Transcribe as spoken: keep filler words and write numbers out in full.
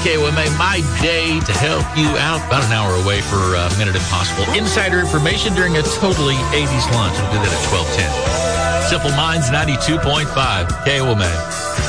K O M A, my day to help you out. About an hour away for uh, Minute Impossible. Insider information during a totally eighties lunch. We'll do that at twelve ten. Simple Minds ninety-two point five K O M A.